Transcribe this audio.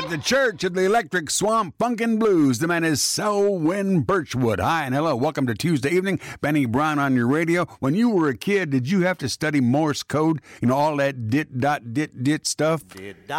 at the Church of the Electric Swamp Funkin' Blues. The man is Selwyn Birchwood. Hi and hello. Welcome to Tuesday evening. Benny Brown on your radio. When you were a kid, did you have to study Morse code? You know, all that dit stuff?